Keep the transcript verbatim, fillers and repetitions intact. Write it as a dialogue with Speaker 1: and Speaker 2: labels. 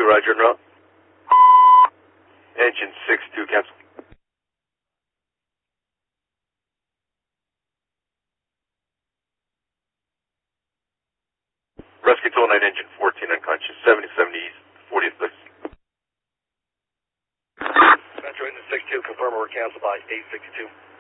Speaker 1: two, Roger, en route. Engine six two, cancel. Rescue toll nine, engine fourteen, unconscious, seventy-seven east, fortieth place.
Speaker 2: Metro engine six two, confirm we're canceled by eight sixty-two.